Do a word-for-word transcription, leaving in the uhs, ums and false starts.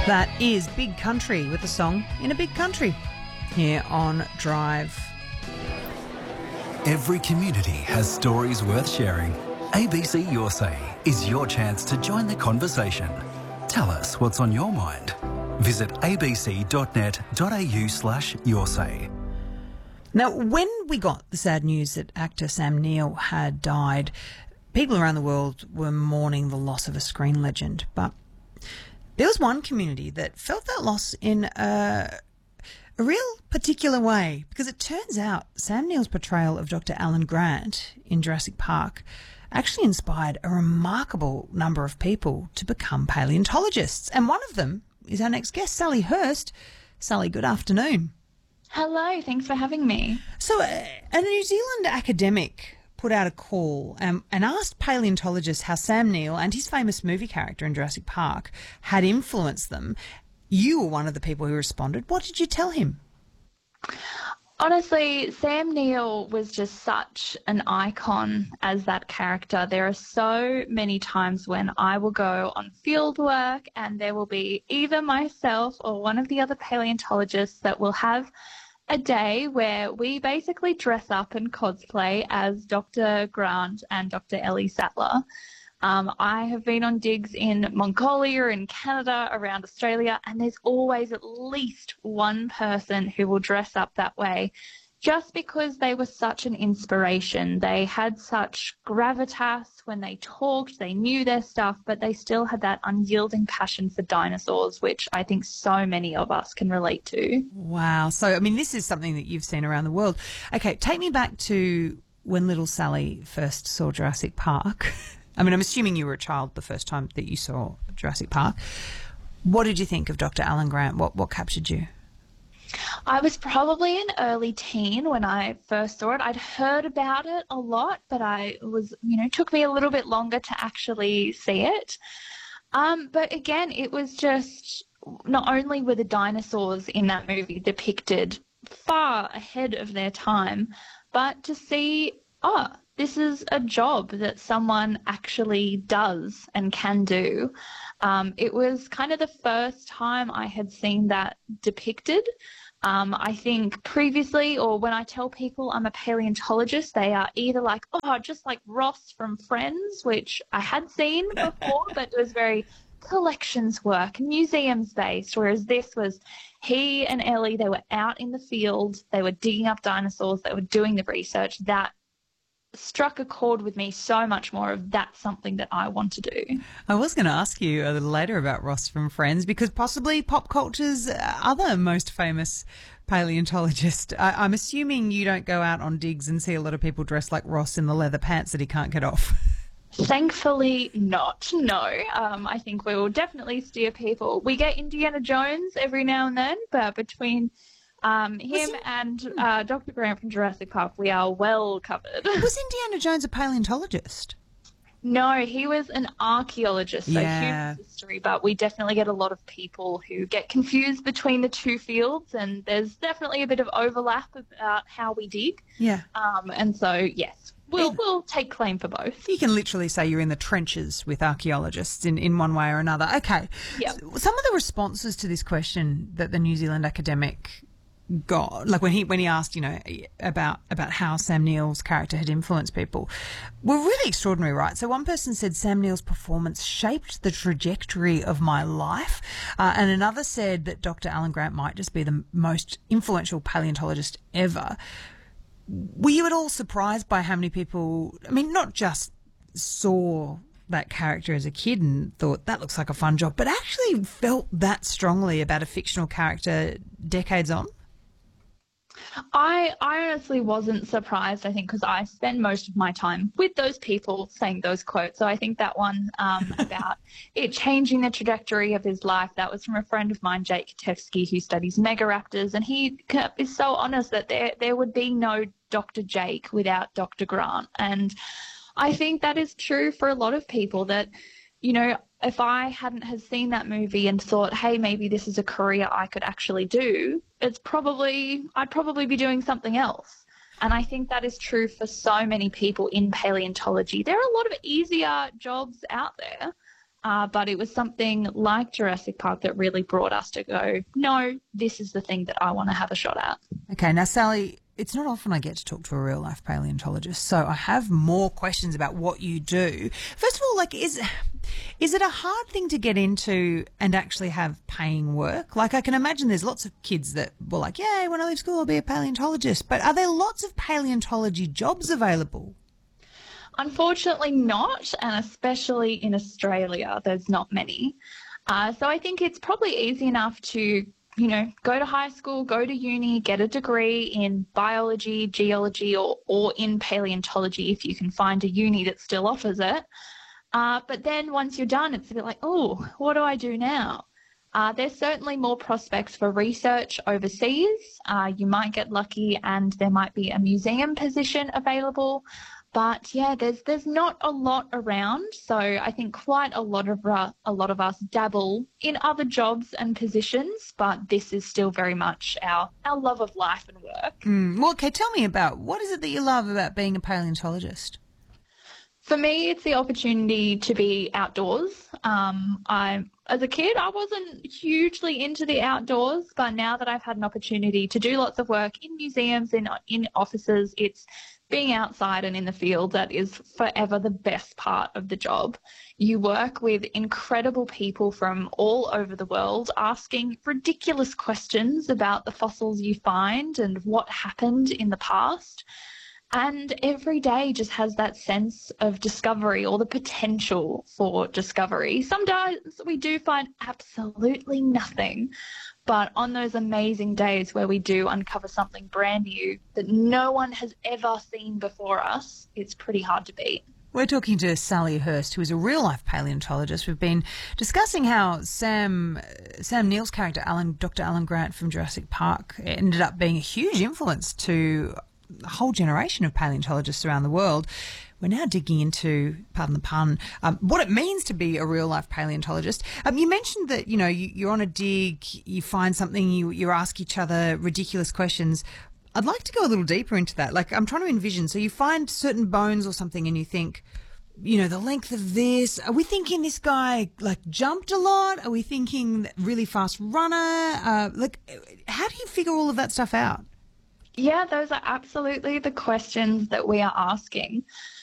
That is Big Country with the song In a Big Country here on Drive. Every community has stories worth sharing. A B C Your Say is your chance to join the conversation. Tell us what's on your mind. Visit abc.net.au slash your say. Now, when we got the sad news that actor Sam Neill had died, people around the world were mourning the loss of a screen legend. But there was one community that felt that loss in a, a real particular way, because it turns out Sam Neill's portrayal of Doctor Alan Grant in Jurassic Park actually inspired a remarkable number of people to become paleontologists. And one of them is our next guest, Sally Hurst. Sally, good afternoon. Hello, thanks for having me. So uh, a New Zealand academic put out a call um, and asked paleontologists how Sam Neill and his famous movie character in Jurassic Park had influenced them. You were one of the people who responded. What did you tell him? Honestly, Sam Neill was just such an icon as that character. There are so many times when I will go on field work and there will be either myself or one of the other paleontologists that will have a day where we basically dress up and cosplay as Doctor Grant and Doctor Ellie Sattler. Um, I have been on digs in Mongolia, in Canada, around Australia, and there's always at least one person who will dress up that way just because they were such an inspiration. They had such gravitas when they talked, they knew their stuff, but they still had that unyielding passion for dinosaurs, which I think so many of us can relate to. Wow. So, I mean, this is something that you've seen around the world. Okay, take me back to when little Sally first saw Jurassic Park. I mean, I'm assuming you were a child the first time that you saw Jurassic Park. What did you think of Doctor Alan Grant? What what captured you? I was probably an early teen when I first saw it. I'd heard about it a lot, but I was, you know, took me a little bit longer to actually see it. Um, but again, it was just, not only were the dinosaurs in that movie depicted far ahead of their time, but to see, oh, this is a job that someone actually does and can do. Um, it was kind of the first time I had seen that depicted. Um, I think previously, or when I tell people I'm a paleontologist, they are either like, oh, just like Ross from Friends, which I had seen before, but it was very collections work, museums based, whereas this was he and Ellie, they were out in the field, they were digging up dinosaurs, they were doing the research. That struck a chord with me so much more of that's something that I want to do. I was going to ask you a little later about Ross from Friends, because possibly pop culture's other most famous paleontologist. I, I'm assuming you don't go out on digs and see a lot of people dressed like Ross in the leather pants that he can't get off. Thankfully not, no. Um, I think we will definitely steer people. We get Indiana Jones every now and then, but between Um, him he, and uh, Doctor Grant from Jurassic Park, we are well covered. Was Indiana Jones a paleontologist? No, he was an archaeologist, so yeah. human history, but we definitely get a lot of people who get confused between the two fields, and there's definitely a bit of overlap about how we dig. Yeah. Um, and so, yes, we'll, yeah. we'll take claim for both. You can literally say you're in the trenches with archaeologists in, in one way or another. Okay. Yep. Some of the responses to this question that the New Zealand academic got, like when he when he asked, you know, about about how Sam Neill's character had influenced people, were really extraordinary, right? So one person said Sam Neill's performance shaped the trajectory of my life, uh, and another said that Doctor Alan Grant might just be the most influential paleontologist ever. Were you at all surprised by how many people, I mean, not just saw that character as a kid and thought that looks like a fun job, but actually felt that strongly about a fictional character decades on? I, I honestly wasn't surprised, I think, because I spend most of my time with those people saying those quotes. So I think that one um, about it changing the trajectory of his life, that was from a friend of mine, Jake Katevsky, who studies megaraptors. And he is so honest that there, there would be no Doctor Jake without Doctor Grant. And I think that is true for a lot of people that, you know, if I hadn't have seen that movie and thought, hey, maybe this is a career I could actually do, it's probably, I'd probably be doing something else. And I think that is true for so many people in paleontology. There are a lot of easier jobs out there. Uh, but it was something like Jurassic Park that really brought us to go, no, this is the thing that I want to have a shot at. Okay, now, Sally, it's not often I get to talk to a real-life paleontologist, so I have more questions about what you do. First of all, like, is is it a hard thing to get into and actually have paying work? Like, I can imagine there's lots of kids that were like, yeah, when I leave school I'll be a paleontologist. But are there lots of paleontology jobs available? Unfortunately not, and especially in Australia, there's not many. Uh, so I think it's probably easy enough to, you know, go to high school, go to uni, get a degree in biology, geology, or, or in paleontology if you can find a uni that still offers it. Uh, but then once you're done, it's a bit like, oh, what do I do now? Uh, there's certainly more prospects for research overseas. Uh, you might get lucky and there might be a museum position available. But yeah, there's there's not a lot around, so I think quite a lot of uh, a lot of us dabble in other jobs and positions, but this is still very much our our love of life and work. Mm. Well, okay, tell me about what is it that you love about being a paleontologist? For me, it's the opportunity to be outdoors. Um, I, as a kid, I wasn't hugely into the outdoors, but now that I've had an opportunity to do lots of work in museums and in offices, it's being outside and in the field that is forever the best part of the job. You work with incredible people from all over the world asking ridiculous questions about the fossils you find and what happened in the past. And every day just has that sense of discovery or the potential for discovery. Sometimes we do find absolutely nothing, but on those amazing days where we do uncover something brand new that no one has ever seen before us, it's pretty hard to beat. We're talking to Sally Hurst, who is a real-life paleontologist. We've been discussing how Sam Sam Neill's character, Alan, Doctor Alan Grant from Jurassic Park, ended up being a huge influence to a whole generation of paleontologists around the world. We're now digging into, pardon the pun, um, what it means to be a real-life paleontologist. Um, you mentioned that, you know, you, you're on a dig, you find something, you, you ask each other ridiculous questions. I'd like to go a little deeper into that. Like, I'm trying to envision. So you find certain bones or something and you think, you know, the length of this. Are we thinking this guy, like, jumped a lot? Are we thinking really fast runner? Uh, like, how do you figure all of that stuff out? Yeah, those are absolutely the questions that we are asking.